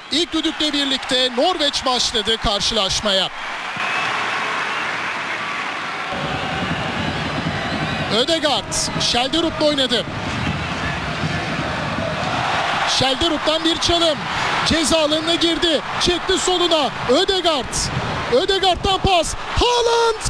İlk düdükle birlikte Norveç başladı karşılaşmaya. Ødegaard, Skjelderup'la oynadı. Skjelderup'tan bir çalım. Ceza alanına girdi. Çekti soluna. Ødegaard. Ødegaard'dan pas. Haaland